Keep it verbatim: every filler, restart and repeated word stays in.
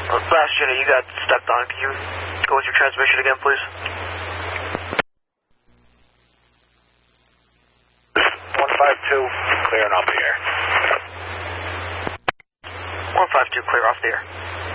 Last unit, you got stepped on. Can you go with your transmission again, please? one five two, clearing off the air. one five two, clear off the air.